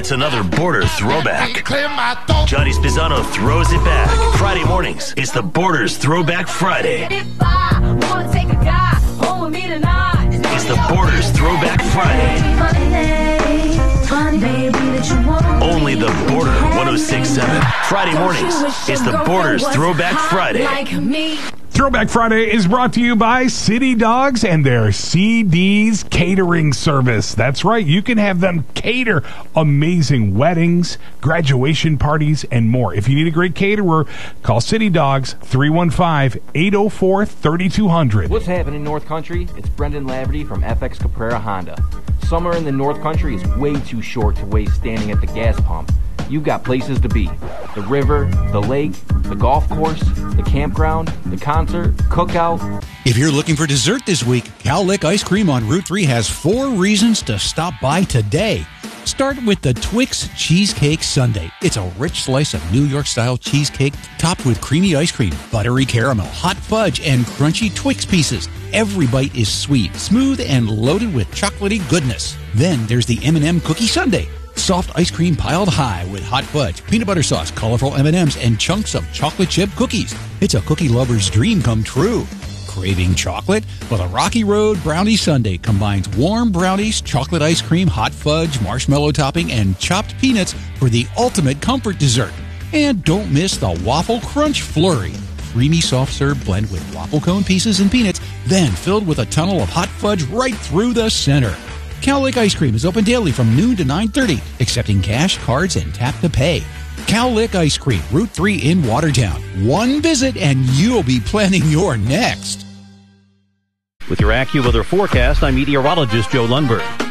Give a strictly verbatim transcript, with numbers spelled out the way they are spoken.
It's another Border throwback. Johnny Spizzano throws it back. Friday mornings, it's the Borders Throwback Friday. If I wanna take a guy home with me tonight, It's the Borders Throwback Friday. Only the Border one oh six point seven. Friday mornings, it's the Borders Throwback Friday. like me. Throwback Friday is brought to you by City Dogs and their C D's catering service. That's right. You can have them cater amazing weddings, graduation parties, and more. If you need a great caterer, call City Dogs three one five, eight oh four, three two zero zero. What's happening, North Country? It's Brendan Laverty from F X Caprera Honda. Summer in the North Country is way too short to waste standing at the gas pump. You've got places to be. The river, the lake, the golf course, the campground, the concert, cookout. If you're looking for dessert this week, Cal Lick Ice Cream on Route three has four reasons to stop by today. Start with the Twix Cheesecake Sundae. It's a rich slice of New York-style cheesecake topped with creamy ice cream, buttery caramel, hot fudge, and crunchy Twix pieces. Every bite is sweet, smooth, and loaded with chocolatey goodness. Then there's the M and M Cookie Sundae. Soft ice cream piled high with hot fudge, peanut butter sauce, colorful M and M's, and chunks of chocolate chip cookies. It's a cookie lover's dream come true. Craving chocolate? Well, the Rocky Road Brownie Sundae combines warm brownies, chocolate ice cream, hot fudge, marshmallow topping, and chopped peanuts for the ultimate comfort dessert. And don't miss the Waffle Crunch Flurry. Creamy soft serve blend with waffle cone pieces and peanuts, then filled with a tunnel of hot fudge right through the center. Cal Lick Ice Cream is open daily from noon to nine thirty, accepting cash, cards, and tap to pay. Cal Lick Ice Cream, Route three in Watertown. One visit and you'll be planning your next. With your AccuWeather forecast, I'm meteorologist Joe Lundberg.